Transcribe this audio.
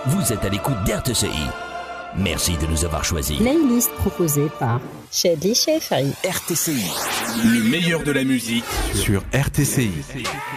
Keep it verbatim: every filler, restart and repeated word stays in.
Vous êtes à l'écoute d'R T C I. Merci de nous avoir choisis. Playlist proposée par Shadly Shefari. R T C I. Le meilleur de la musique sur R T C I.